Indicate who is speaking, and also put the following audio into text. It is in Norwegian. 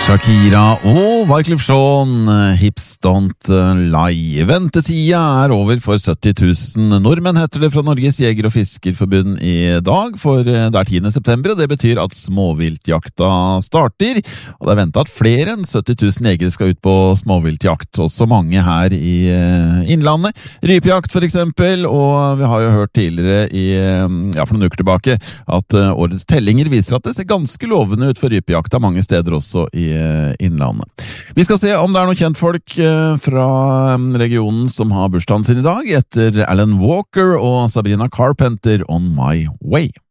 Speaker 1: Shakira og Wyclef Jean, Hips Don't Lie. Ventetida over for 70 000 nordmenn, heter det fra Norges Jeger- og Fiskerforbund i dag, for det 10. september, og det betyr at småviltjakta starter. Og det ventet at flere enn 70 000 jegere skal ut på småviltjakt, også mange her i innlandet. Rypejakt for eksempel, og vi har jo hørt tidligere for noen uker tilbake at årets tellinger viser at det ser ganske lovende ut for rypejakta mange steder også i innlandet. Vi skal se om det noen kjentfolk fra regionen som har bursdagen sin i dag, etter Alan Walker og Sabrina Carpenter, On My Way.